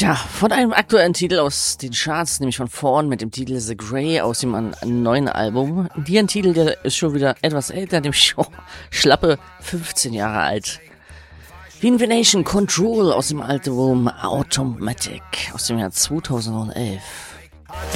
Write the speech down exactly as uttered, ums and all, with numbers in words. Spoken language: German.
Tja, von einem aktuellen Titel aus den Charts, nämlich von vorn mit dem Titel The Grey aus dem an, an neuen Album. Hier ein Titel, der ist schon wieder etwas älter, nämlich schon schlappe fünfzehn Jahre alt. Vinvenation Control aus dem Album Automatic aus dem Jahr zweitausendelf.